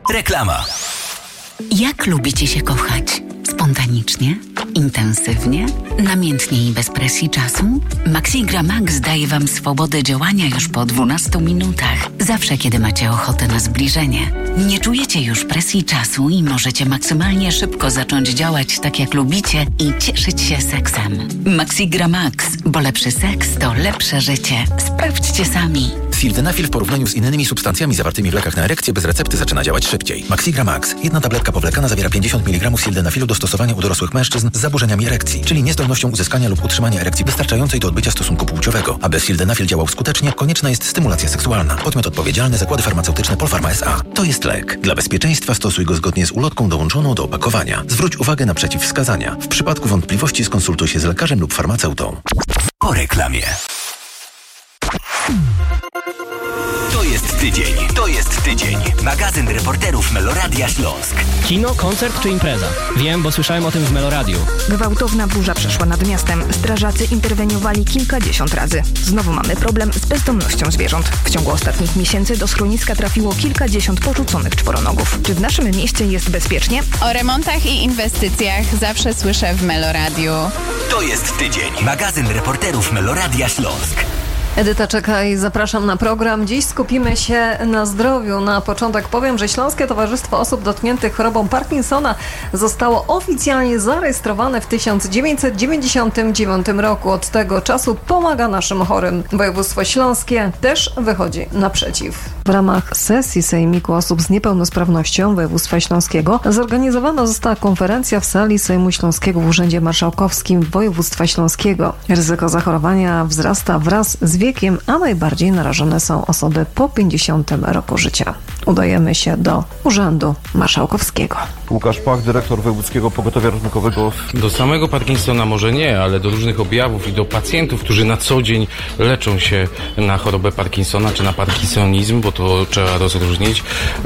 Reklama. Jak lubicie się kochać? Spontanicznie? Intensywnie? Namiętnie i bez presji czasu? Maxigra Max daje Wam swobodę działania już po 12 minutach. Zawsze, kiedy macie ochotę na zbliżenie. Nie czujecie już presji czasu i możecie maksymalnie szybko zacząć działać tak, jak lubicie i cieszyć się seksem. Maxigra Max, bo lepszy seks to lepsze życie. Sprawdźcie sami. Sildenafil w porównaniu z innymi substancjami zawartymi w lekach na erekcję bez recepty zaczyna działać szybciej. Maxigra Max. Jedna tabletka powlekana zawiera 50 mg sildenafilu do stosowania u dorosłych mężczyzn z zaburzeniami erekcji, czyli niezdolnością uzyskania lub utrzymania erekcji wystarczającej do odbycia stosunku płciowego. Aby sildenafil działał skutecznie, konieczna jest stymulacja seksualna. Podmiot odpowiedzialny: Zakłady Farmaceutyczne Polpharma S.A. To jest lek. Dla bezpieczeństwa stosuj go zgodnie z ulotką dołączoną do opakowania. Zwróć uwagę na przeciwwskazania. W przypadku wątpliwości skonsultuj się z lekarzem lub farmaceutą. Po reklamie. To jest tydzień. Magazyn reporterów Meloradia Śląsk. Kino, koncert czy impreza? Wiem, bo słyszałem o tym w Meloradiu. Gwałtowna burza przeszła nad miastem. Strażacy interweniowali kilkadziesiąt razy. Znowu mamy problem z bezdomnością zwierząt. W ciągu ostatnich miesięcy do schroniska trafiło kilkadziesiąt porzuconych czworonogów. Czy w naszym mieście jest bezpiecznie? O remontach i inwestycjach zawsze słyszę w Meloradiu. To jest tydzień. Magazyn reporterów Meloradia Śląsk. Edyta czeka i zapraszam na program. Dziś skupimy się na zdrowiu. Na początek powiem, że Śląskie Towarzystwo Osób Dotkniętych Chorobą Parkinsona zostało oficjalnie zarejestrowane w 1999 roku. Od tego czasu pomaga naszym chorym. Województwo Śląskie też wychodzi naprzeciw. W ramach sesji Sejmiku Osób z Niepełnosprawnością Województwa Śląskiego zorganizowana została konferencja w sali Sejmu Śląskiego w Urzędzie Marszałkowskim Województwa Śląskiego. Ryzyko zachorowania wzrasta wraz z wiekiem, a najbardziej narażone są osoby po 50 roku życia. Udajemy się do Urzędu Marszałkowskiego. Łukasz Pach, dyrektor Wojewódzkiego Pogotowia Ratunkowego. Do samego Parkinsona może nie, ale do różnych objawów i do pacjentów, którzy na co dzień leczą się na chorobę Parkinsona czy na parkinsonizm, bo to trzeba rozróżnić,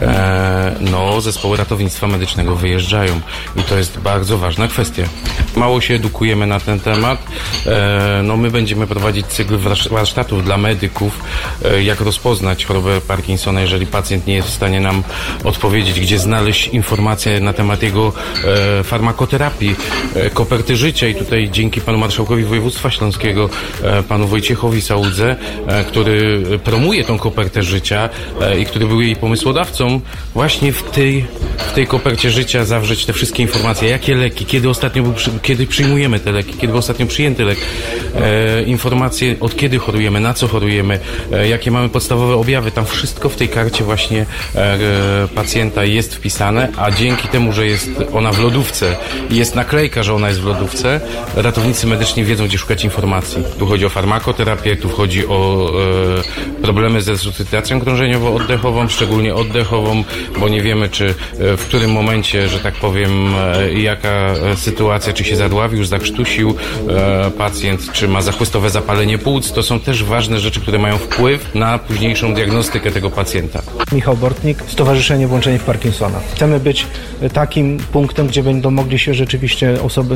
zespoły ratownictwa medycznego wyjeżdżają i to jest bardzo ważna kwestia. Mało się edukujemy na ten temat. My będziemy prowadzić cykl warsztatów dla medyków, jak rozpoznać chorobę Parkinsona, jeżeli pacjent nie jest w stanie nam odpowiedzieć, gdzie znaleźć informacje na temat jego farmakoterapii, koperty życia. I tutaj dzięki panu marszałkowi województwa śląskiego, panu Wojciechowi Sałudze, który promuje tą kopertę życia i który był jej pomysłodawcą, właśnie w tej kopercie życia zawrzeć te wszystkie informacje, jakie leki, kiedy przyjmujemy te leki, kiedy był ostatnio przyjęty lek, informacje od kiedy chorujemy, na co chorujemy, jakie mamy podstawowe objawy. Tam wszystko w tej karcie właśnie pacjenta jest wpisane, a dzięki temu, że jest ona w lodówce i jest naklejka, że ona jest w lodówce, ratownicy medyczni wiedzą, gdzie szukać informacji. Tu chodzi o farmakoterapię, tu chodzi o problemy z resuscytacją krążeniowo-oddechową, szczególnie oddechową, bo nie wiemy, czy w którym momencie, że tak powiem, jaka sytuacja, czy się zadławił, zakrztusił pacjent, czy ma zachłystowe zapalenie płuc. To są też ważne rzeczy, które mają wpływ na późniejszą diagnostykę tego pacjenta. Michał Bortnik, Stowarzyszenie Włączeni w Parkinsona. Chcemy być takim punktem, gdzie będą mogli się rzeczywiście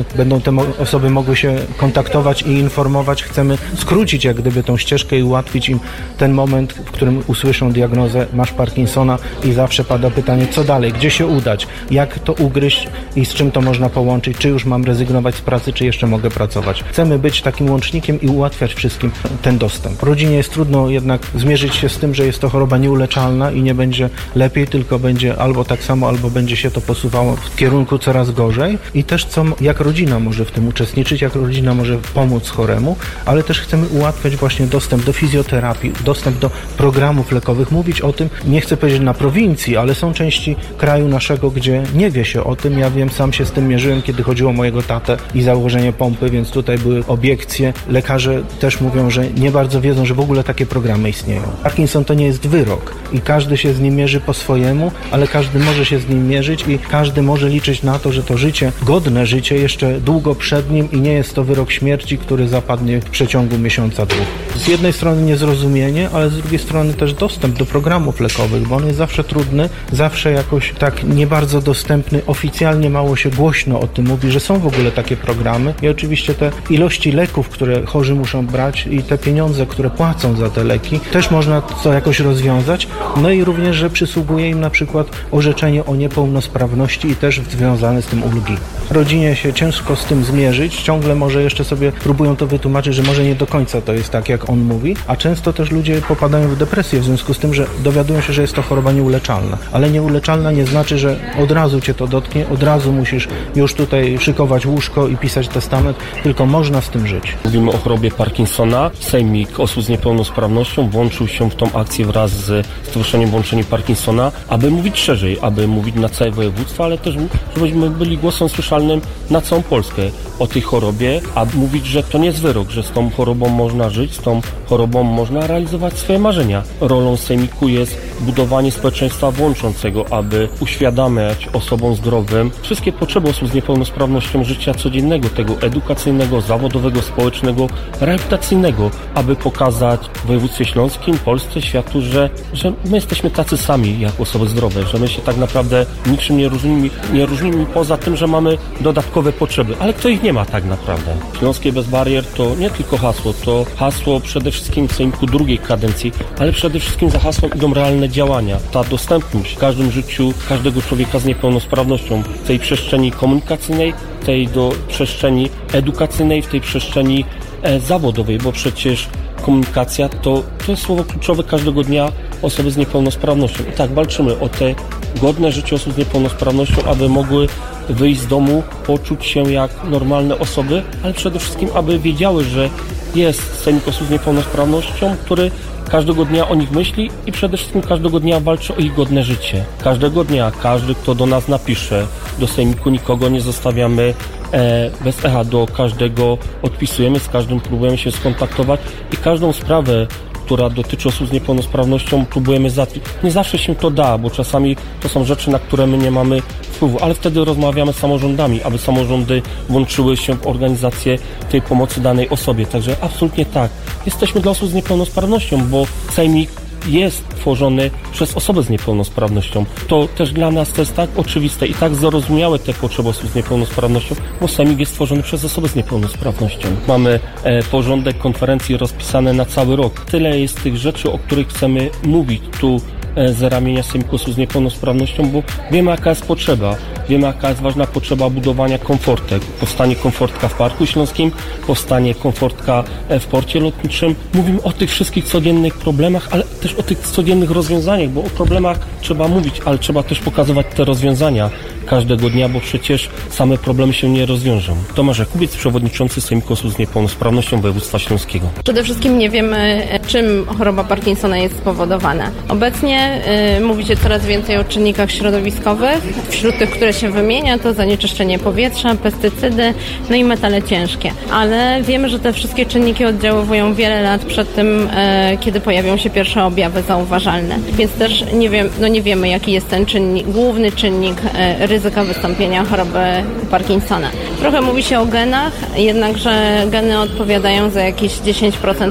osoby mogły się kontaktować i informować. Chcemy skrócić jak gdyby tą ścieżkę i ułatwić im ten moment, w którym usłyszą diagnozę: masz Parkinsona, i zawsze pada pytanie, co dalej, gdzie się udać, jak to ugryźć i z czym to można połączyć, czy już mam rezygnować z pracy, czy jeszcze mogę pracować. Chcemy być takim łącznikiem i ułatwiać wszystkim ten dostęp. Rodzinie jest trudno jednak zmierzyć się z tym, że jest to choroba nieuleczalna i nie będzie lepiej, tylko będzie albo tak samo, albo będzie się to posuwało w kierunku coraz gorzej. I też jak rodzina może w tym uczestniczyć, jak rodzina może pomóc choremu, ale też chcemy ułatwiać właśnie dostęp do fizjoterapii, dostęp do programów lekowych. Mówić o tym, nie chcę powiedzieć na prowincji, ale są części kraju naszego, gdzie nie wie się o tym. Ja wiem, sam się z tym mierzyłem, kiedy chodziło o mojego tatę i założenie pompy, więc tutaj były obiekcje. Lekarze też mówią, że nie bardzo wiedzą, że w ogóle takie programy istnieją. Parkinson to nie jest wyrok i każdy się z nim mierzy po swojemu, ale każdy może się z nim mierzyć i każdy może liczyć na to, że to życie, godne życie jeszcze długo przed nim i nie jest to wyrok śmierci, który zapadnie w przeciągu miesiąca, dwóch. Z jednej strony niezrozumienie, ale z drugiej strony też dostęp do programów lekowych, bo on jest zawsze trudny, zawsze jakoś tak nie bardzo dostępny. Oficjalnie mało się głośno o tym mówi, że są w ogóle takie programy i oczywiście te ilości leków, które chorzy muszą brać i te pieniądze, które płacą za te leki, też można to jakoś rozwiązać. No i również też, że przysługuje im na przykład orzeczenie o niepełnosprawności i też związane z tym ulgi. Rodzinie się ciężko z tym zmierzyć, ciągle może jeszcze sobie próbują to wytłumaczyć, że może nie do końca to jest tak, jak on mówi, a często też ludzie popadają w depresję w związku z tym, że dowiadują się, że jest to choroba nieuleczalna. Ale nieuleczalna nie znaczy, że od razu cię to dotknie, od razu musisz już tutaj szykować łóżko i pisać testament, tylko można z tym żyć. Mówimy o chorobie Parkinsona. Sejmik osób z niepełnosprawnością włączył się w tą akcję wraz z Stowarzyszeniem Włączeni Parkinsona, aby mówić szerzej, aby mówić na całe województwo, ale też żebyśmy byli głosem słyszalnym na całą Polskę o tej chorobie, a mówić, że to nie jest wyrok, że z tą chorobą można żyć, z tą chorobą można realizować swoje marzenia. Rolą sejmiku jest budowanie społeczeństwa włączącego, aby uświadamiać osobom zdrowym wszystkie potrzeby osób z niepełnosprawnością życia codziennego, tego edukacyjnego, zawodowego, społecznego, rehabilitacyjnego, aby pokazać w województwie śląskim, Polsce, światu, że my jesteśmy tacy sami jak osoby zdrowe, że my się tak naprawdę niczym nie różnimy poza tym, że mamy dodatkowe potrzeby, ale kto ich nie ma tak naprawdę. Śląskie bez barier to nie tylko to hasło przede wszystkim w sejmiku drugiej kadencji, ale przede wszystkim za hasłem idą realne działania. Ta dostępność w każdym życiu każdego człowieka z niepełnosprawnością w tej przestrzeni komunikacyjnej, tej do przestrzeni edukacyjnej, w tej przestrzeni zawodowej, bo przecież komunikacja to jest słowo kluczowe każdego dnia osoby z niepełnosprawnością. I tak walczymy o te godne życie osób z niepełnosprawnością, aby mogły wyjść z domu, poczuć się jak normalne osoby, ale przede wszystkim, aby wiedziały, że jest sejmik osób z niepełnosprawnością, który każdego dnia o nich myśli i przede wszystkim każdego dnia walczy o ich godne życie. Każdego dnia, każdy, kto do nas napisze, do sejmiku nikogo nie zostawiamy bez echa, do każdego odpisujemy, z każdym próbujemy się skontaktować i każdą sprawę, która dotyczy osób z niepełnosprawnością, próbujemy załatwić. Nie zawsze się to da, bo czasami to są rzeczy, na które my nie mamy wpływu, ale wtedy rozmawiamy z samorządami, aby samorządy włączyły się w organizację tej pomocy danej osobie. Także absolutnie tak. Jesteśmy dla osób z niepełnosprawnością, bo sejmik jest tworzony przez osobę z niepełnosprawnością. To też dla nas to jest tak oczywiste i tak zrozumiałe te potrzeby osób z niepełnosprawnością, bo sejmik jest tworzony przez osobę z niepełnosprawnością. Mamy porządek konferencji rozpisany na cały rok. Tyle jest tych rzeczy, o których chcemy mówić tu z ramienia sejmiku osób z niepełnosprawnością, bo wiemy, jaka jest potrzeba. Wiemy, jaka jest ważna potrzeba budowania komfortek. Powstanie komfortka w Parku Śląskim, powstanie komfortka w porcie lotniczym. Mówimy o tych wszystkich codziennych problemach, ale też o tych codziennych rozwiązaniach, bo o problemach trzeba mówić, ale trzeba też pokazywać te rozwiązania każdego dnia, bo przecież same problemy się nie rozwiążą. Tomasz Jakubiec, przewodniczący Sejmiku Osób z Niepełnosprawnością Województwa Śląskiego. Przede wszystkim nie wiemy, czym choroba Parkinsona jest spowodowana. Obecnie mówi się coraz więcej o czynnikach środowiskowych. Wśród tych, które się wymienia, to zanieczyszczenie powietrza, pestycydy, no i metale ciężkie. Ale wiemy, że te wszystkie czynniki oddziaływują wiele lat przed tym, kiedy pojawią się pierwsze objawy zauważalne. Więc też nie wiemy, jaki jest ten główny czynnik ryzyka wystąpienia choroby Parkinsona. Trochę mówi się o genach, jednakże geny odpowiadają za jakieś 10%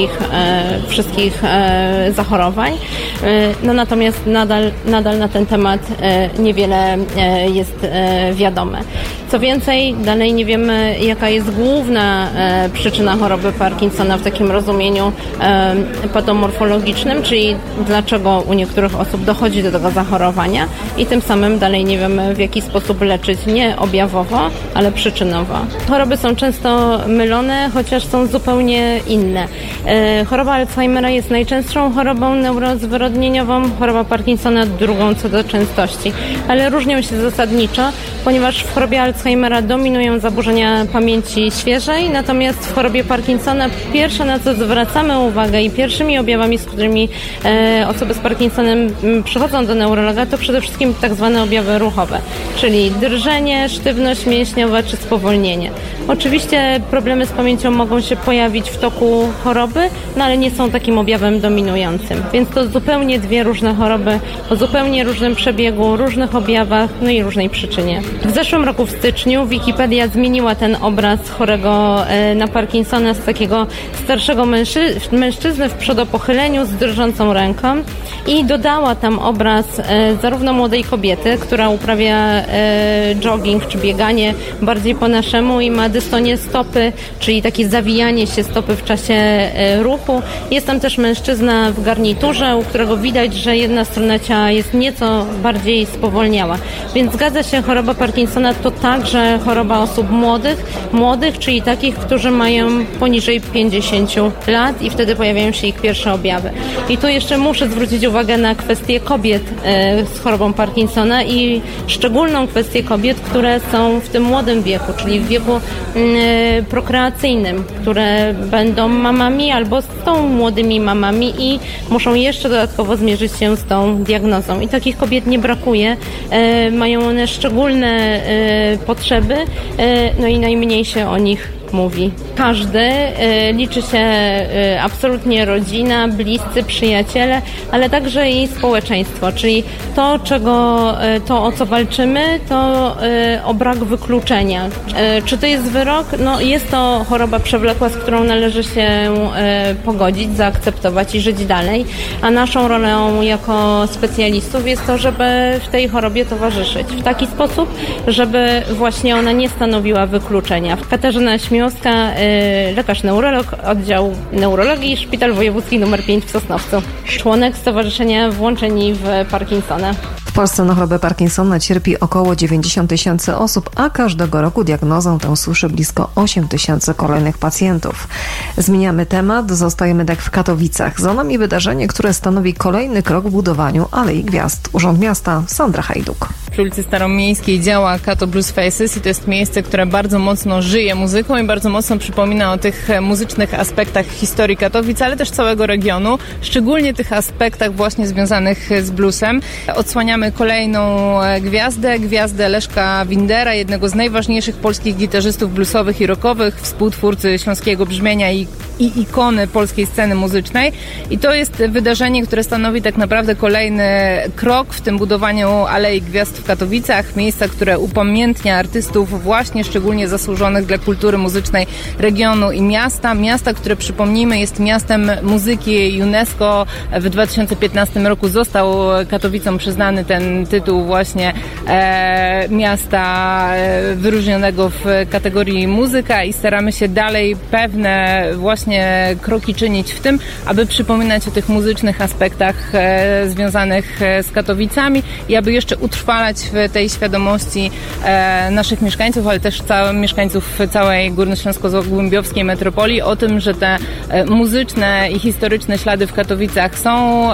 wszystkich zachorowań. No natomiast nadal na ten temat niewiele jest wiadome. Co więcej, dalej nie wiemy, jaka jest główna przyczyna choroby Parkinsona w takim rozumieniu patomorfologicznym, czyli dlaczego u niektórych osób dochodzi do tego zachorowania i tym samym dalej nie wiemy, w jaki sposób leczyć nie objawowo, ale przyczynowo. Choroby są często mylone, chociaż są zupełnie inne. Choroba Alzheimera jest najczęstszą chorobą neurozwyrodnieniową, choroba Parkinsona drugą co do częstości, ale różnią się zasadniczo, ponieważ w chorobie Alzheimera dominują zaburzenia pamięci świeżej, natomiast w chorobie Parkinsona pierwsze, na co zwracamy uwagę i pierwszymi objawami, z którymi osoby z Parkinsonem przychodzą do neurologa, to przede wszystkim tak zwane objawy ruchowe, czyli drżenie, sztywność mięśniowa czy spowolnienie. Oczywiście problemy z pamięcią mogą się pojawić w toku choroby, no ale nie są takim objawem dominującym. Więc to zupełnie dwie różne choroby o zupełnie różnym przebiegu, różnych objawach, no i różnej przyczynie. W zeszłym roku w styczniu Wikipedia zmieniła ten obraz chorego na Parkinsona z takiego starszego mężczyzny w przodopochyleniu z drżącą ręką i dodała tam obraz zarówno młodej kobiety, która uprawia jogging czy bieganie bardziej po naszemu i ma dystonię stopy, czyli takie zawijanie się stopy w czasie ruchu. Jest tam też mężczyzna w garniturze, u którego widać, że jedna strona ciała jest nieco bardziej spowolniała. Więc zgadza się, choroba Parkinsona to także choroba osób młodych, czyli takich, którzy mają poniżej 50 lat i wtedy pojawiają się ich pierwsze objawy. I tu jeszcze muszę zwrócić uwagę na kwestię kobiet z chorobą Parkinsona i szczególną kwestię kobiet, które są w tym młodym wieku, czyli w wieku prokreacyjnym, które będą mamami albo są młodymi mamami i muszą jeszcze dodatkowo zmierzyć się z tą diagnozą. I takich kobiet nie brakuje. Mają one szczególne potrzeby, no i najmniej się o nich mówi. Każdy, liczy się absolutnie rodzina, bliscy, przyjaciele, ale także i społeczeństwo, czyli to o co walczymy, to o brak wykluczenia. Czy to jest wyrok? No jest to choroba przewlekła, z którą należy się pogodzić, zaakceptować i żyć dalej, a naszą rolą jako specjalistów jest to, żeby w tej chorobie towarzyszyć w taki sposób, żeby właśnie ona nie stanowiła wykluczenia. Katarzyna Śmiałowska, lekarz neurolog, oddział neurologii, Szpital Wojewódzki nr 5 w Sosnowcu. Członek Stowarzyszenia Włączeni w Parkinsona. W Polsce na chorobę Parkinsona cierpi około 90 000 osób, a każdego roku diagnozę tę słyszy blisko 8 000 kolejnych pacjentów. Zmieniamy temat, zostajemy tak w Katowicach. Za nami wydarzenie, które stanowi kolejny krok w budowaniu Alei Gwiazd. Urząd Miasta, Sandra Hajduk. Przy ulicy Staromiejskiej działa Kato Blues Faces i to jest miejsce, które bardzo mocno żyje muzyką i bardzo mocno przypomina o tych muzycznych aspektach historii Katowic, ale też całego regionu, szczególnie tych aspektach właśnie związanych z bluesem. Odsłaniamy kolejną gwiazdę Leszka Windera, jednego z najważniejszych polskich gitarzystów bluesowych i rockowych, współtwórcy śląskiego brzmienia i ikony polskiej sceny muzycznej. I to jest wydarzenie, które stanowi tak naprawdę kolejny krok w tym budowaniu Alei Gwiazd w Katowicach, miejsca, które upamiętnia artystów właśnie szczególnie zasłużonych dla kultury muzycznej regionu i miasta, które przypomnijmy jest miastem muzyki UNESCO. W 2015 roku został Katowicom przyznany ten tytuł właśnie miasta wyróżnionego w kategorii muzyka i staramy się dalej pewne właśnie kroki czynić w tym, aby przypominać o tych muzycznych aspektach związanych z Katowicami i aby jeszcze utrwalać w tej świadomości naszych mieszkańców, ale też mieszkańców całej górnośląsko-zagłębiowskiej metropolii o tym, że te muzyczne i historyczne ślady w Katowicach są,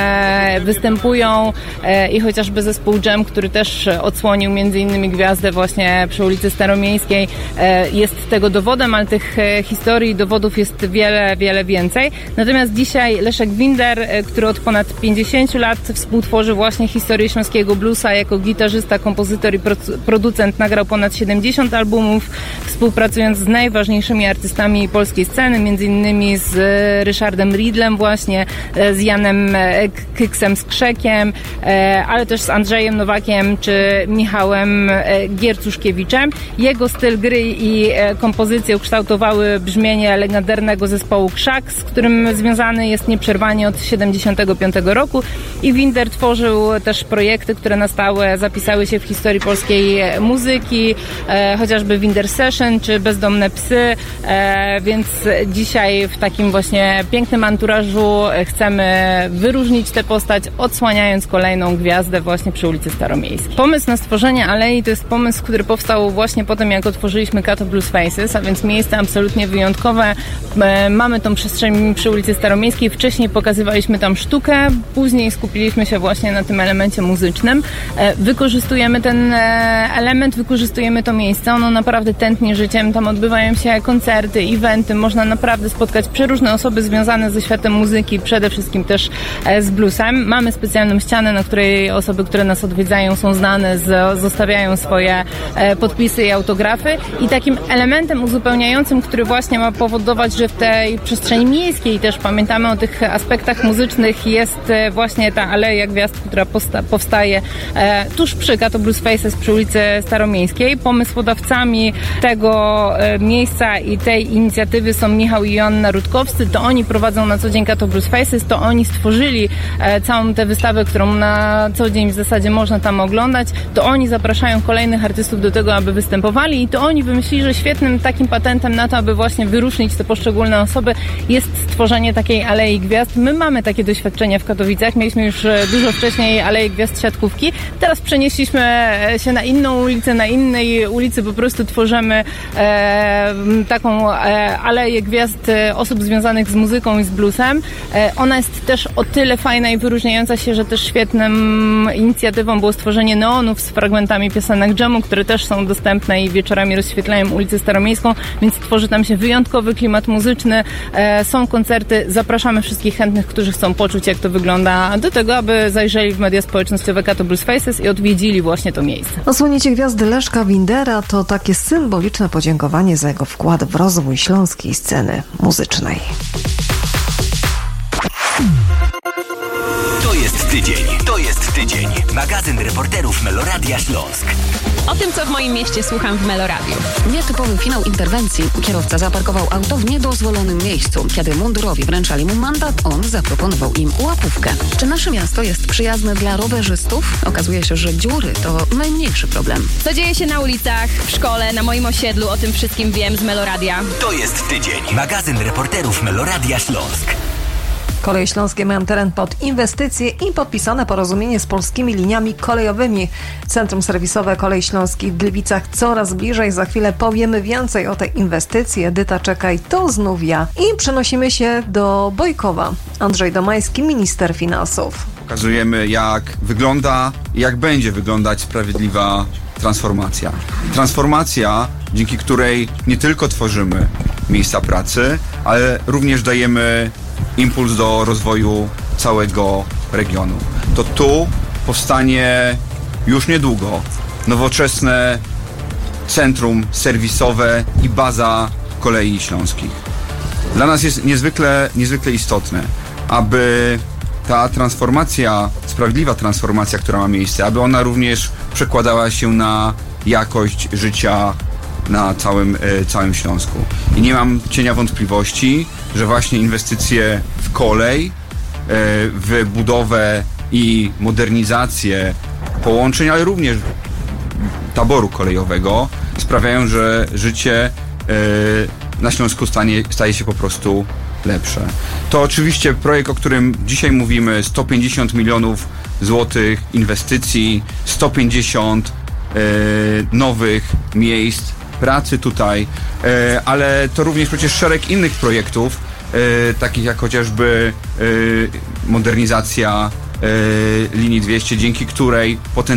występują i chociażby zespół Jam, który też odsłonił między innymi gwiazdę właśnie przy ulicy Staromiejskiej, jest tego dowodem, ale tych historii i dowodów jest wiele, wiele więcej. Natomiast dzisiaj Leszek Winder, który od ponad 50 lat współtworzy właśnie historię śląskiego bluesa jako gitarzysta, kompozytor i producent, nagrał ponad 70 albumów, współpracując z najważniejszymi artystami polskiej sceny, między innymi z Ryszardem Ridlem właśnie, z Janem Kyksem Skrzekiem, ale też z Andrzejem Nowakiem czy Michałem Giercuszkiewiczem. Jego styl gry i kompozycje ukształtowały brzmienie legendarnego zespołu Krzak, z którym związany jest nieprzerwanie od 1975 roku i Winder tworzył też projekty, które na stałe zapisały się w historii polskiej muzyki, chociażby Winder Session czy Bezdomne Psy, więc dzisiaj w takim właśnie pięknym anturażu chcemy wyróżnić tę postać, odsłaniając kolejną gwiazdę właśnie przy ulicy Staromiejskiej. Pomysł na stworzenie alei to jest pomysł, który powstał właśnie po tym, jak otworzyliśmy Kato Blues Faces, a więc miejsce absolutnie wyjątkowe. Mamy tą przestrzeń przy ulicy Staromiejskiej, wcześniej pokazywaliśmy tam sztukę, później skupiliśmy się właśnie na tym elemencie muzycznym. Wykorzystujemy ten element, wykorzystujemy to miejsce, ono naprawdę tętni życiem, tam odbywają się koncerty, eventy, można naprawdę spotkać przeróżne osoby związane ze światem muzyki, przede wszystkim też z bluesem. Mamy specjalną ścianę, na której osoby, które nas odwiedzają, są znane, zostawiają swoje podpisy i autografy i takim elementem uzupełniającym, który właśnie ma powodować, że w tej przestrzeni miejskiej też pamiętamy o tych aspektach muzycznych, jest właśnie ta Aleja Gwiazd, która powstaje tuż przy Kato Blues Faces przy ulicy Staromiejskiej. Pomysłodawcami tego miejsca i tej inicjatywy są Michał i Joanna Rutkowscy. To oni prowadzą na co dzień Kato Blues Faces, to oni stworzyli całą tę wystawę, którą na co dzień w zasadzie można tam oglądać. To oni zapraszają kolejnych artystów do tego, aby występowali i to oni wymyślili, że świetnym takim patentem na to, aby właśnie wyróżnić te poszczególne osoby, jest stworzenie takiej Alei Gwiazd. My mamy takie doświadczenia w Katowicach. Mieliśmy już dużo wcześniej Aleję Gwiazd siatkówki. Teraz przenieśliśmy się na inną ulicę, na innej ulicy po prostu tworzymy taką Aleję Gwiazd osób związanych z muzyką i z bluesem. Ona jest też o tyle fajna i wyróżniająca się, że też świetną inicjatywą było stworzenie neonów z fragmentami piosenek dżemu, które też są dostępne i wieczorami rozświetlają ulicę Staromiejską, więc tworzy tam się wyjątkowy klimat muzyczny. Są koncerty. Zapraszamy wszystkich chętnych, którzy chcą poczuć, jak to wygląda, do tego, aby zajrzeli w media społecznościowe Kato Blues Faces i odwiedzili właśnie to miejsce. Osłonięcie gwiazdy Leszka Windera to takie symboliczne podziękowanie za jego wkład w rozwój śląskiej sceny muzycznej. To jest tydzień. Magazyn reporterów Meloradia Śląsk. O tym, co w moim mieście słucham w Meloradiu. Nietypowy finał interwencji. Kierowca zaparkował auto w niedozwolonym miejscu. Kiedy mundurowi wręczali mu mandat, on zaproponował im łapówkę. Czy nasze miasto jest przyjazne dla rowerzystów? Okazuje się, że dziury to najmniejszy problem. Co dzieje się na ulicach, w szkole, na moim osiedlu, o tym wszystkim wiem z Meloradia. To jest tydzień. Magazyn reporterów Meloradia Śląsk. Koleje Śląskie mają teren pod inwestycje i podpisane porozumienie z polskimi liniami kolejowymi. Centrum serwisowe Kolei Śląskich w Gliwicach coraz bliżej. Za chwilę powiemy więcej o tej inwestycji. Edyta Czekaj, to znów ja. I przenosimy się do Bojkowa. Andrzej Domański, minister finansów. Pokazujemy, jak wygląda i jak będzie wyglądać sprawiedliwa transformacja. Transformacja, dzięki której nie tylko tworzymy miejsca pracy, ale również dajemy impuls do rozwoju całego regionu. To tu powstanie już niedługo nowoczesne centrum serwisowe i baza Kolei Śląskich. Dla nas jest niezwykle istotne, aby ta transformacja, sprawiedliwa transformacja, która ma miejsce, aby ona również przekładała się na jakość życia na całym Śląsku. I nie mam cienia wątpliwości, że właśnie inwestycje w kolej, w budowę i modernizację połączeń, ale również taboru kolejowego sprawiają, że życie na Śląsku staje się po prostu lepsze. To oczywiście projekt, o którym dzisiaj mówimy, 150 milionów złotych inwestycji, 150 nowych miejsc pracy tutaj, ale to również przecież szereg innych projektów, takich jak chociażby modernizacja linii 200, dzięki której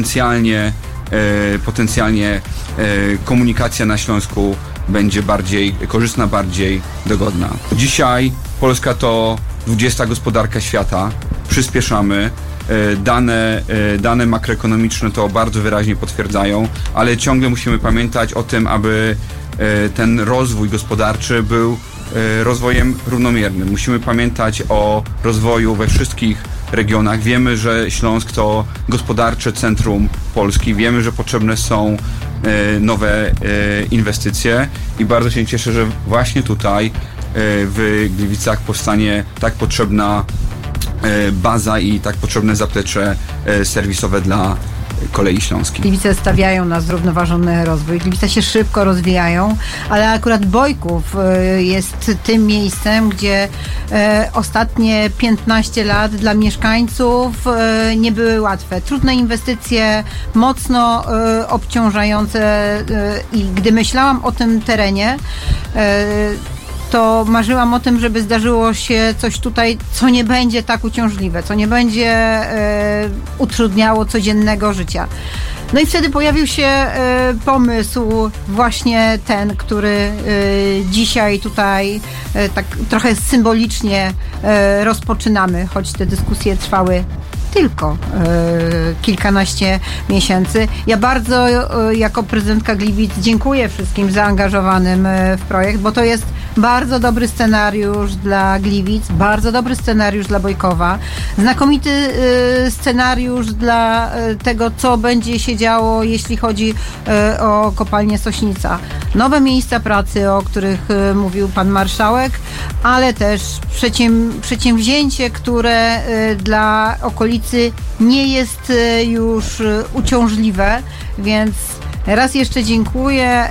potencjalnie komunikacja na Śląsku będzie bardziej korzystna, bardziej dogodna. Dzisiaj Polska to 20. gospodarka świata. Przyspieszamy. Dane makroekonomiczne to bardzo wyraźnie potwierdzają, ale ciągle musimy pamiętać o tym, aby ten rozwój gospodarczy był rozwojem równomiernym. Musimy pamiętać o rozwoju we wszystkich regionach. Wiemy, że Śląsk to gospodarcze centrum Polski. Wiemy, że potrzebne są nowe inwestycje i bardzo się cieszę, że właśnie tutaj w Gliwicach powstanie tak potrzebna baza i tak potrzebne zaplecze serwisowe dla Kolei Śląskich. Gliwice stawiają na zrównoważony rozwój. Gliwice się szybko rozwijają, ale akurat Bojków jest tym miejscem, gdzie ostatnie 15 lat dla mieszkańców nie były łatwe. Trudne inwestycje, mocno obciążające i gdy myślałam o tym terenie, to marzyłam o tym, żeby zdarzyło się coś tutaj, co nie będzie tak uciążliwe, co nie będzie utrudniało codziennego życia. No i wtedy pojawił się pomysł właśnie ten, który dzisiaj tutaj tak trochę symbolicznie rozpoczynamy, choć te dyskusje trwały tylko kilkanaście miesięcy. Ja bardzo jako prezydentka Gliwic dziękuję wszystkim zaangażowanym w projekt, bo to jest bardzo dobry scenariusz dla Gliwic, bardzo dobry scenariusz dla Bojkowa, znakomity scenariusz dla tego, co będzie się działo, jeśli chodzi o kopalnię Sośnica. Nowe miejsca pracy, o których mówił pan marszałek, ale też przedsięwzięcie, które dla okolicy nie jest już uciążliwe, więc raz jeszcze dziękuję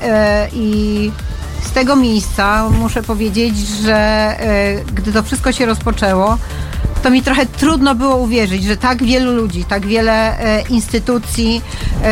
i z tego miejsca muszę powiedzieć, że gdy to wszystko się rozpoczęło, to mi trochę trudno było uwierzyć, że tak wielu ludzi, tak wiele instytucji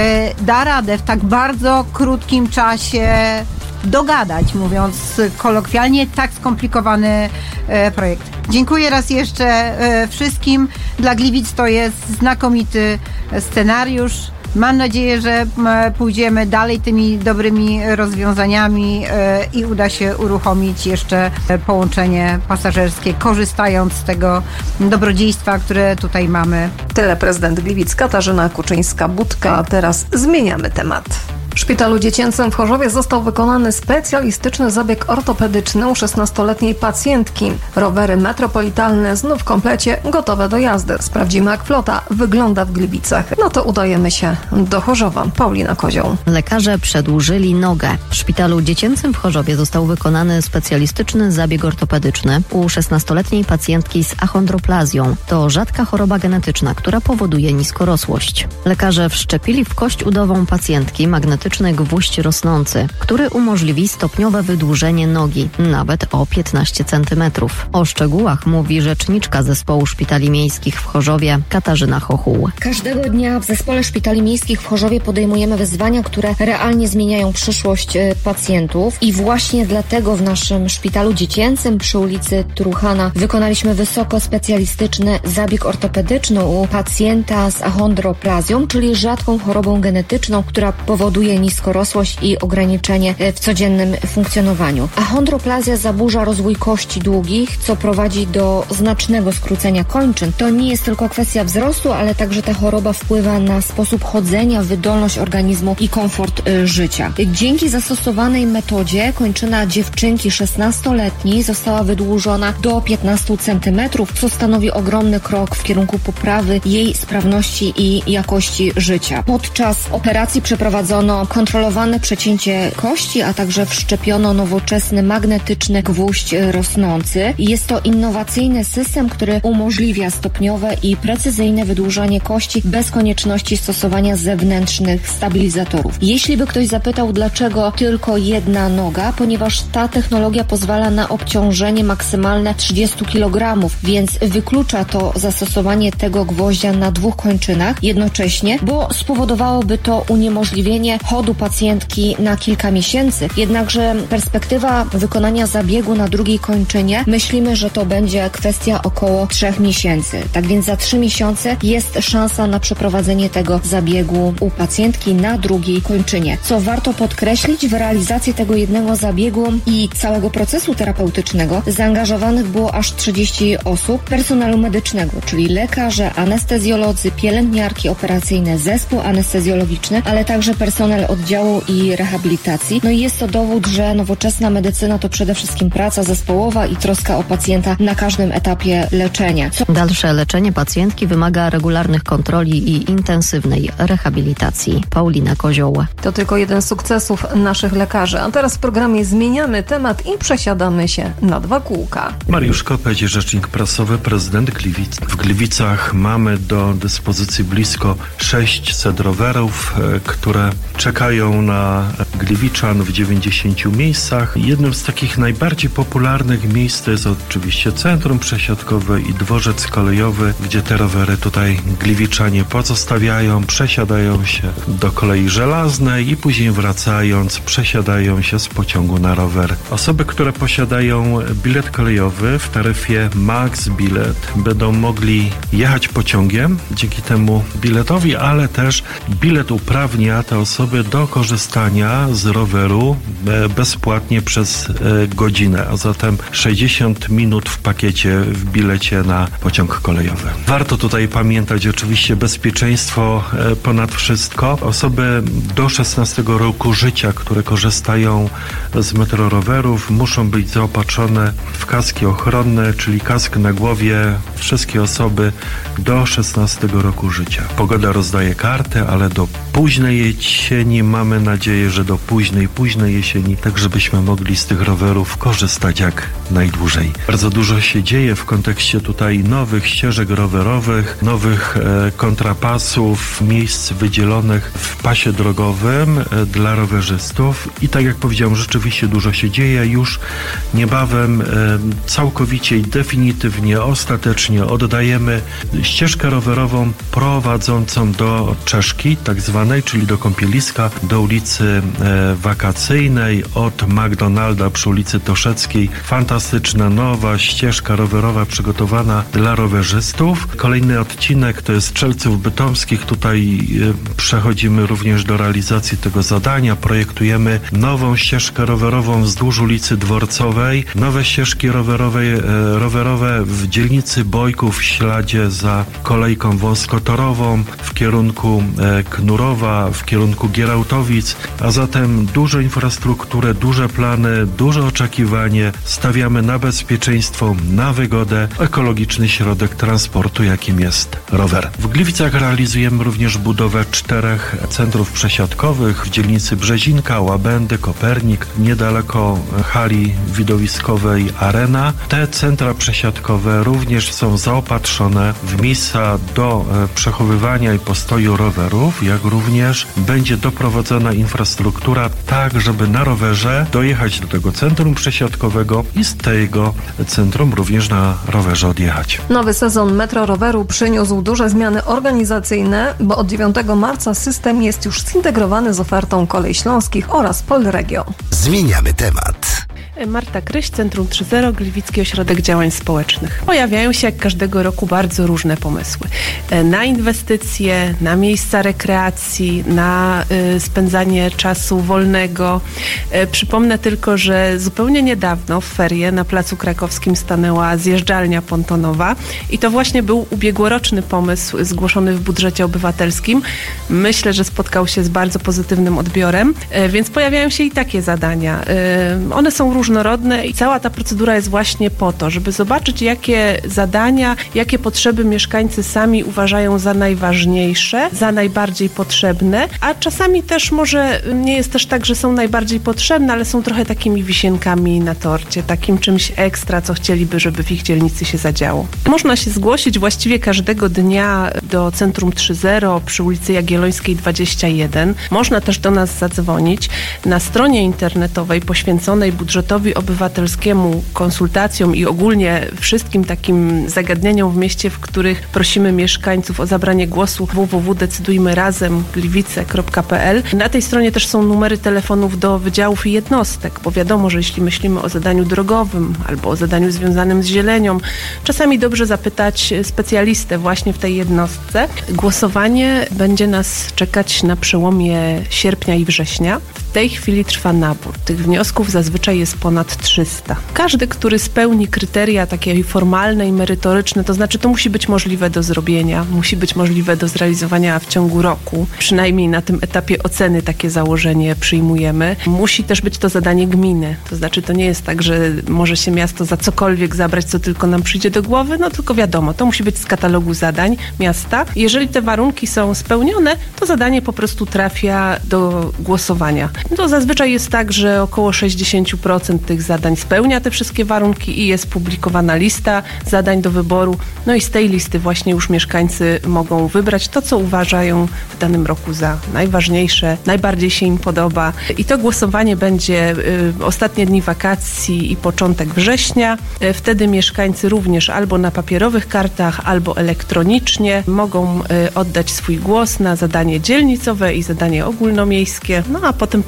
da radę w tak bardzo krótkim czasie dogadać, mówiąc kolokwialnie, tak skomplikowany projekt. Dziękuję raz jeszcze wszystkim. Dla Gliwic to jest znakomity scenariusz. Mam nadzieję, że pójdziemy dalej tymi dobrymi rozwiązaniami i uda się uruchomić jeszcze połączenie pasażerskie, korzystając z tego dobrodziejstwa, które tutaj mamy. Tyle prezydent Gliwic Katarzyna Kuczyńska-Budka. Teraz zmieniamy temat. W szpitalu dziecięcym w Chorzowie został wykonany specjalistyczny zabieg ortopedyczny u 16-letniej pacjentki. Rowery metropolitalne znów w komplecie, gotowe do jazdy. Sprawdzimy, jak flota wygląda w Gliwicach. No to udajemy się do Chorzowa. Paulina Kozioł. Lekarze przedłużyli nogę. W szpitalu dziecięcym w Chorzowie został wykonany specjalistyczny zabieg ortopedyczny u 16-letniej pacjentki z achondroplazją. To rzadka choroba genetyczna, która powoduje niskorosłość. Lekarze wszczepili w kość udową pacjentki magnetyczny gwóźdź rosnący, który umożliwi stopniowe wydłużenie nogi, nawet o 15 cm. O szczegółach mówi rzeczniczka Zespołu Szpitali Miejskich w Chorzowie Katarzyna Chochuł. Każdego dnia w Zespole Szpitali Miejskich w Chorzowie podejmujemy wyzwania, które realnie zmieniają przyszłość pacjentów i właśnie dlatego w naszym szpitalu dziecięcym przy ulicy Truchana wykonaliśmy wysoko specjalistyczny zabieg ortopedyczny u pacjenta z achondroplazją, czyli rzadką chorobą genetyczną, która powoduje niskorosłość i ograniczenie w codziennym funkcjonowaniu. Achondroplazja zaburza rozwój kości długich, co prowadzi do znacznego skrócenia kończyn. To nie jest tylko kwestia wzrostu, ale także ta choroba wpływa na sposób chodzenia, wydolność organizmu i komfort życia. Dzięki zastosowanej metodzie kończyna dziewczynki 16-letniej została wydłużona do 15 cm, co stanowi ogromny krok w kierunku poprawy jej sprawności i jakości życia. Podczas operacji przeprowadzono kontrolowane przecięcie kości, a także wszczepiono nowoczesny magnetyczny gwóźdź rosnący. Jest to innowacyjny system, który umożliwia stopniowe i precyzyjne wydłużanie kości bez konieczności stosowania zewnętrznych stabilizatorów. Jeśli by ktoś zapytał, dlaczego tylko jedna noga, ponieważ ta technologia pozwala na obciążenie maksymalne 30 kg, więc wyklucza to zastosowanie tego gwoździa na 2 kończynach jednocześnie, bo spowodowałoby to uniemożliwienie chodu pacjentki na kilka miesięcy. Jednakże perspektywa wykonania zabiegu na drugiej kończynie, myślimy, że to będzie kwestia około 3 miesięcy. Tak więc za 3 miesiące jest szansa na przeprowadzenie tego zabiegu u pacjentki na drugiej kończynie. Co warto podkreślić, w realizację tego jednego zabiegu i całego procesu terapeutycznego zaangażowanych było aż 30 osób personelu medycznego, czyli lekarze, anestezjolodzy, pielęgniarki operacyjne, zespół anestezjologiczny, ale także personel oddziału i rehabilitacji. No i jest to dowód, że nowoczesna medycyna to przede wszystkim praca zespołowa i troska o pacjenta na każdym etapie leczenia. Dalsze leczenie pacjentki wymaga regularnych kontroli i intensywnej rehabilitacji. Paulina Kozioł. To tylko jeden z sukcesów naszych lekarzy. A teraz w programie zmieniamy temat i przesiadamy się na 2 kółka. Mariusz Kopeć, rzecznik prasowy, prezydent Gliwic. W Gliwicach mamy do dyspozycji blisko 600 rowerów, które czekają na Gliwiczan w 90 miejscach. Jednym z takich najbardziej popularnych miejsc to jest oczywiście centrum przesiadkowe i dworzec kolejowy, gdzie te rowery tutaj Gliwiczanie pozostawiają, przesiadają się do kolei żelaznej i później wracając przesiadają się z pociągu na rower. Osoby, które posiadają bilet kolejowy w taryfie Max Bilet będą mogli jechać pociągiem dzięki temu biletowi, ale też bilet uprawnia te osoby do korzystania z roweru bezpłatnie przez godzinę, a zatem 60 minut w pakiecie w bilecie na pociąg kolejowy. Warto tutaj pamiętać oczywiście bezpieczeństwo ponad wszystko. Osoby do 16 roku życia, które korzystają z metrorowerów, muszą być zaopatrzone w kaski ochronne, czyli kask na głowie, wszystkie osoby do 16 roku życia. Pogoda rozdaje kartę, ale do późnej jesieni mamy nadzieję, że do późnej jesieni, tak żebyśmy mogli z tych rowerów korzystać jak najdłużej. Bardzo dużo się dzieje w kontekście tutaj nowych ścieżek rowerowych, nowych kontrapasów, miejsc wydzielonych w pasie drogowym dla rowerzystów i tak jak powiedziałem, rzeczywiście dużo się dzieje. Już niebawem całkowicie i definitywnie, ostatecznie oddajemy ścieżkę rowerową prowadzącą do Czeszki, tak zwanej, czyli do kąpieliska, do ulicy Wakacyjnej, od McDonalda przy ulicy Toszeckiej. Fantastyczna, nowa ścieżka rowerowa przygotowana dla rowerzystów. Kolejny odcinek to jest Czelców Bytomskich. Tutaj przechodzimy również do realizacji tego zadania. Projektujemy nową ścieżkę rowerową wzdłuż ulicy Dworcowej. Nowe ścieżki rowerowe w dzielnicy Bojków w śladzie za kolejką wąskotorową w kierunku Knurowa, w kierunku Gierałtowic, a zatem dużą infrastrukturę, duże plany, duże oczekiwanie. Stawiamy na bezpieczeństwo, na wygodę, ekologiczny środek transportu, jakim jest rower. W Gliwicach realizujemy również budowę 4 centrów przesiadkowych w dzielnicy Brzezinka, Łabędy, Kopernik, niedaleko hali widowiskowej Arena. Te centra przesiadkowe również są zaopatrzone w miejsca do przechowywania i postoju rowerów, jak również będzie doprowadzona infrastruktura tak, żeby na rowerze dojechać do tego centrum przesiadkowego i z tego centrum również na rowerze odjechać. Nowy sezon metroroweru przyniósł duże zmiany organizacyjne, bo od 9 marca system jest już zintegrowany z ofertą Kolei Śląskich oraz Polregio. Zmieniamy temat. Marta Kryś, Centrum 3.0, Gliwicki Ośrodek Działań Społecznych. Pojawiają się jak każdego roku bardzo różne pomysły. Na inwestycje, na miejsca rekreacji, na spędzanie czasu wolnego. Przypomnę tylko, że zupełnie niedawno w ferie na Placu Krakowskim stanęła zjeżdżalnia pontonowa i to właśnie był ubiegłoroczny pomysł zgłoszony w budżecie obywatelskim. Myślę, że spotkał się z bardzo pozytywnym odbiorem, więc pojawiają się i takie zadania. One są różnorodne i cała ta procedura jest właśnie po to, żeby zobaczyć, jakie zadania, jakie potrzeby mieszkańcy sami uważają za najważniejsze, za najbardziej potrzebne, a czasami też może nie jest też tak, że są najbardziej potrzebne, ale są trochę takimi wisienkami na torcie, takim czymś ekstra, co chcieliby, żeby w ich dzielnicy się zadziało. Można się zgłosić właściwie każdego dnia do Centrum 3.0 przy ulicy Jagiellońskiej 21. Można też do nas zadzwonić. Na stronie internetowej poświęconej budżetowi obywatelskiemu, konsultacjom i ogólnie wszystkim takim zagadnieniom w mieście, w których prosimy mieszkańców o zabranie głosu, www.decydujmyrazem.gliwice.pl. Na tej stronie też są numery telefonów do wydziałów i jednostek, bo wiadomo, że jeśli myślimy o zadaniu drogowym albo o zadaniu związanym z zielenią, czasami dobrze zapytać specjalistę właśnie w tej jednostce. Głosowanie będzie nas czekać na przełomie sierpnia i września. W tej chwili trwa nabór. Tych wniosków zazwyczaj jest ponad 300. Każdy, który spełni kryteria takie formalne i merytoryczne, to znaczy to musi być możliwe do zrobienia, musi być możliwe do zrealizowania w ciągu roku. Przynajmniej na tym etapie oceny takie założenie przyjmujemy. Musi też być to zadanie gminy. To znaczy to nie jest tak, że może się miasto za cokolwiek zabrać, co tylko nam przyjdzie do głowy, no tylko wiadomo, to musi być z katalogu zadań miasta. Jeżeli te warunki są spełnione, to zadanie po prostu trafia do głosowania. To zazwyczaj jest tak, że około 60% tych zadań spełnia te wszystkie warunki i jest publikowana lista zadań do wyboru. No i z tej listy właśnie już mieszkańcy mogą wybrać to, co uważają w danym roku za najważniejsze, najbardziej się im podoba. I to głosowanie będzie ostatnie dni wakacji i początek września. Wtedy mieszkańcy również albo na papierowych kartach, albo elektronicznie mogą oddać swój głos na zadanie dzielnicowe i zadanie ogólnomiejskie. No a potem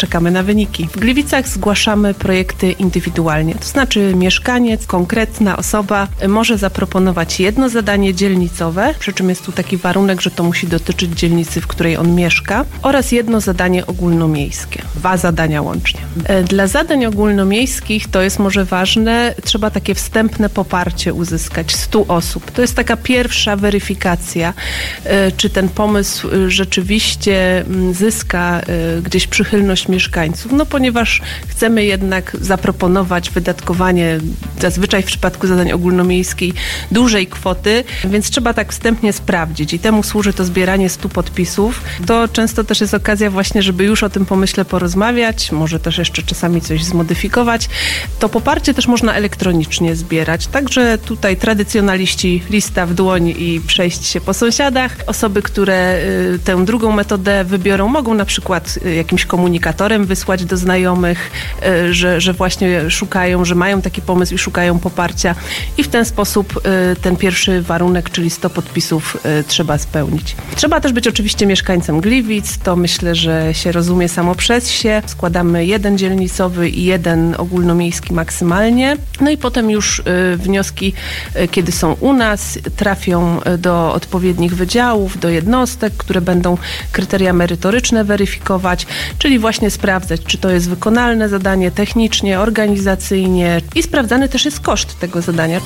czekamy na wyniki. W Gliwicach zgłaszamy projekty indywidualnie, to znaczy mieszkaniec, konkretna osoba może zaproponować jedno zadanie dzielnicowe, przy czym jest tu taki warunek, że to musi dotyczyć dzielnicy, w której on mieszka, oraz jedno zadanie ogólnomiejskie. 2 zadania łącznie. Dla zadań ogólnomiejskich, to jest może ważne, trzeba takie wstępne poparcie uzyskać 100 osób. To jest taka pierwsza weryfikacja, czy ten pomysł rzeczywiście zyska gdzieś przychylność mieszkańców. No ponieważ chcemy jednak zaproponować wydatkowanie, zazwyczaj w przypadku zadań ogólnomiejskiej, dużej kwoty, więc trzeba tak wstępnie sprawdzić i temu służy to zbieranie 100 podpisów. To często też jest okazja właśnie, żeby już o tym pomyśle porozmawiać, może też jeszcze czasami coś zmodyfikować. To poparcie też można elektronicznie zbierać, także tutaj tradycjonaliści lista w dłoń i przejść się po sąsiadach. Osoby, które tę drugą metodę wybiorą, mogą na przykład jakimś komunikatorem wysłać do znajomych, że właśnie szukają, że mają taki pomysł i szukają poparcia i w ten sposób ten pierwszy warunek, czyli 100 podpisów trzeba spełnić. Trzeba też być oczywiście mieszkańcem Gliwic, to myślę, że się rozumie samo przez się. Składamy 1 dzielnicowy i 1 ogólnomiejski maksymalnie. No i potem już wnioski, kiedy są u nas, trafią do odpowiednich wydziałów, do jednostek, które będą kryteria merytoryczne weryfikować, czyli właśnie sprawdzać, czy to jest wykonalne zadanie technicznie, organizacyjnie i sprawdzany też jest koszt tego zadania.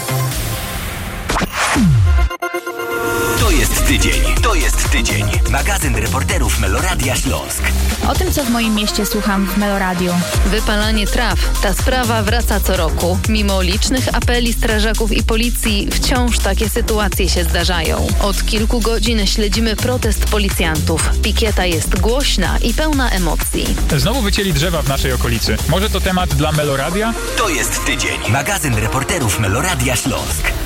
To jest tydzień. Magazyn reporterów Meloradia Śląsk. O tym, co w moim mieście słucham w Meloradiu. Wypalanie traw. Ta sprawa wraca co roku. Mimo licznych apeli strażaków i policji, wciąż takie sytuacje się zdarzają. Od kilku godzin śledzimy protest policjantów. Pikieta jest głośna i pełna emocji. Znowu wycięli drzewa w naszej okolicy. Może to temat dla Meloradia? To jest tydzień. Magazyn reporterów Meloradia Śląsk.